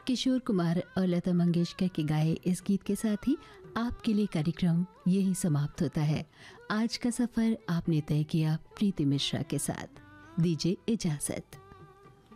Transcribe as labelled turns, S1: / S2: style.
S1: किशोर कुमार और लता मंगेशकर के गाए इस गीत के साथ ही आपके लिए कार्यक्रम यही समाप्त होता है। आज का सफर आपने तय किया प्रीति मिश्रा के साथ। दीजिए इजाजत।